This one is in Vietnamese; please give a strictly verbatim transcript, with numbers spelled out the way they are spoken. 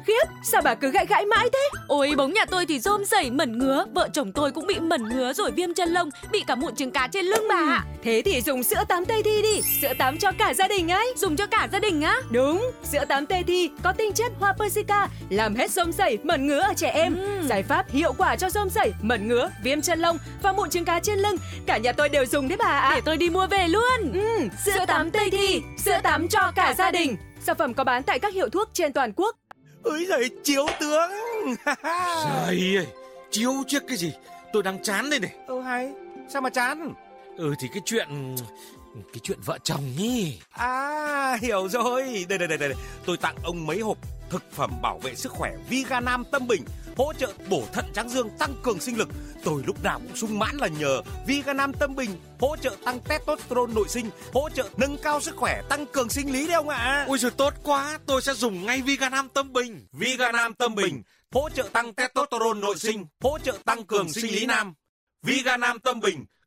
Khiếp, sao bà cứ gãi gãi mãi thế? Ôi, bóng nhà tôi thì rôm rẩy mẩn ngứa, vợ chồng tôi cũng bị mẩn ngứa rồi viêm chân lông, bị cả mụn trứng cá trên lưng bà ạ. Thế thì dùng sữa tắm Tây Thi đi, sữa tắm cho cả gia đình ấy. Dùng cho cả gia đình á? Đúng, sữa tắm Tây Thi có tinh chất hoa Persica, làm hết rôm rẩy, mẩn ngứa ở trẻ em. Ừ. Giải pháp hiệu quả cho rôm rẩy, mẩn ngứa, viêm chân lông và mụn trứng cá trên lưng. Cả nhà tôi đều dùng đấy bà ạ. Để tôi đi mua về luôn. Ừ, sữa tắm Tây Thi, sữa tắm cho cả gia đình. Sản phẩm có bán tại các hiệu thuốc trên toàn quốc. Ơi giời, Chiếu tướng. Trời ơi, chiếu chiếc cái gì? Tôi đang chán đây này. Ừ hay, sao mà chán? Ừ thì cái chuyện... Cái chuyện vợ chồng ý. À, hiểu rồi. Đây, đây, đây, đây. Tôi tặng ông mấy hộp thực phẩm bảo vệ sức khỏe Viganam Tâm Bình, hỗ trợ bổ thận tráng dương, tăng cường sinh lực. Tôi lúc nào cũng sung mãn là nhờ Viganam Tâm Bình, hỗ trợ tăng testosterone nội sinh, hỗ trợ nâng cao sức khỏe, tăng cường sinh lý đấy ông ạ. Ôi giời, tốt quá, tôi sẽ dùng ngay Viganam Tâm Bình. Viganam Tâm Bình, hỗ trợ tăng testosterone nội sinh, hỗ trợ tăng cường sinh lý nam. Viganam Tâm Bình